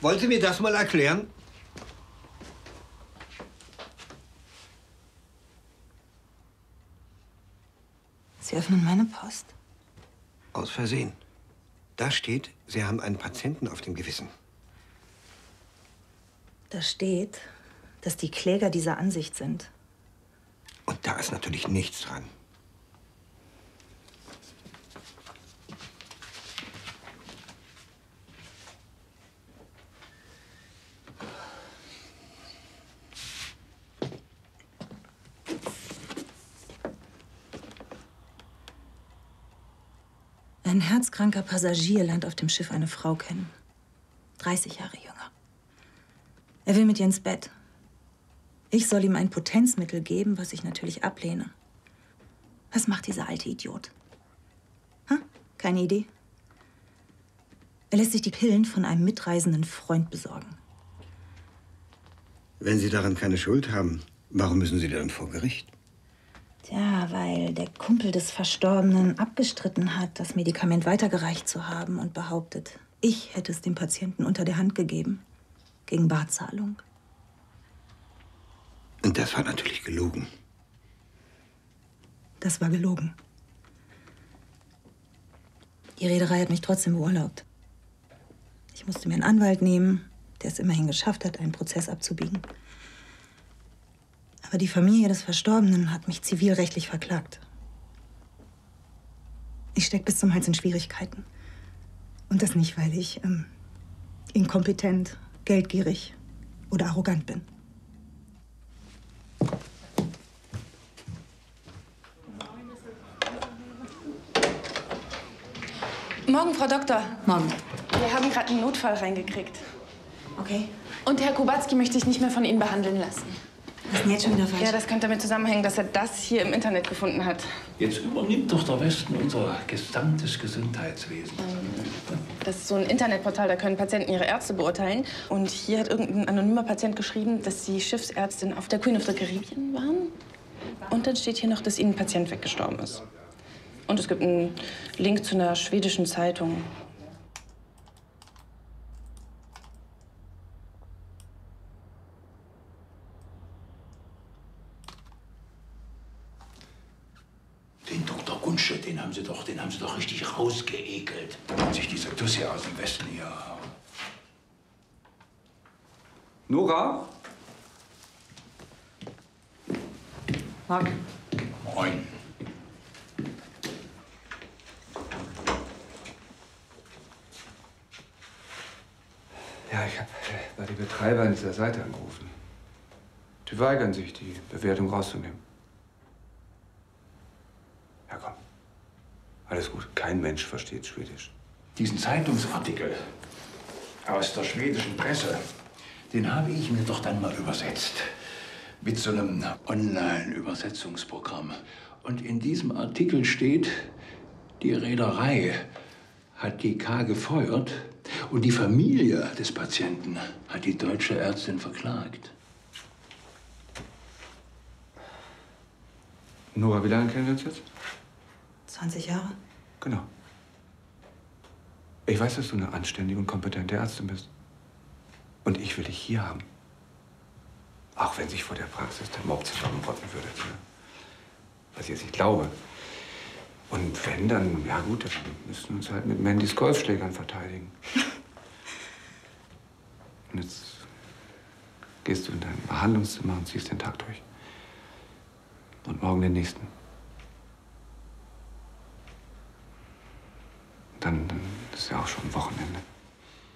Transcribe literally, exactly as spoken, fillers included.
Wollen Sie mir das mal erklären? Sie öffnen meine Post? Aus Versehen. Da steht, Sie haben einen Patienten auf dem Gewissen. Da steht, dass die Kläger dieser Ansicht sind. Und da ist natürlich nichts dran. Ein herzkranker Passagier lernt auf dem Schiff eine Frau kennen. dreißig Jahre jünger. Er will mit ihr ins Bett. Ich soll ihm ein Potenzmittel geben, was ich natürlich ablehne. Was macht dieser alte Idiot? Ha? Keine Idee? Er lässt sich die Pillen von einem mitreisenden Freund besorgen. Wenn Sie daran keine Schuld haben, warum müssen Sie dann vor Gericht? Tja, weil der Kumpel des Verstorbenen abgestritten hat, das Medikament weitergereicht zu haben und behauptet, ich hätte es dem Patienten unter der Hand gegeben. Gegen Barzahlung. Und das war natürlich gelogen. Das war gelogen. Die Reederei hat mich trotzdem beurlaubt. Ich musste mir einen Anwalt nehmen, der es immerhin geschafft hat, einen Prozess abzubiegen. Aber die Familie des Verstorbenen hat mich zivilrechtlich verklagt. Ich stecke bis zum Hals in Schwierigkeiten. Und das nicht, weil ich ähm, inkompetent, geldgierig oder arrogant bin. Morgen, Frau Doktor. Morgen. Wir haben gerade einen Notfall reingekriegt. Okay. Und Herr Kubacki möchte ich nicht mehr von Ihnen behandeln lassen. Was ist denn jetzt schon wieder falsch? Ja, das könnte damit zusammenhängen, dass er das hier im Internet gefunden hat. Jetzt übernimmt doch der Westen unser gesamtes Gesundheitswesen. Das ist so ein Internetportal, da können Patienten ihre Ärzte beurteilen. Und hier hat irgendein anonymer Patient geschrieben, dass Sie Schiffsärztin auf der Queen of the Caribbean waren. Und dann steht hier noch, dass Ihnen ein Patient weggestorben ist. Und es gibt einen Link zu einer schwedischen Zeitung. Den Doktor Gunschel, den haben Sie doch, den haben Sie doch richtig rausgeekelt. Als sich diese Tussi aus dem Westen hier. Nora? Morgen. Moin. Ja, ich habe bei den Betreibern dieser Seite angerufen. Die weigern sich, die Bewertung rauszunehmen. Ja, komm. Alles gut. Kein Mensch versteht Schwedisch. Diesen Zeitungsartikel aus der schwedischen Presse, den habe ich mir doch dann mal übersetzt. Mit so einem Online-Übersetzungsprogramm. Und in diesem Artikel steht, die Reederei hat die K gefeuert und die Familie des Patienten hat die deutsche Ärztin verklagt. Nora, wie lange kennen wir uns jetzt? zwanzig Jahre. Genau. Ich weiß, dass du eine anständige und kompetente Ärztin bist. Und ich will dich hier haben. Auch wenn sich vor der Praxis der Mob zusammenrotten würde. Was ich jetzt nicht glaube. Und wenn, dann, ja gut, dann müssen wir uns halt mit Mandys Golfschlägern verteidigen. Und jetzt gehst du in dein Behandlungszimmer und ziehst den Tag durch. Und morgen den nächsten. Dann, dann ist ja auch schon Wochenende.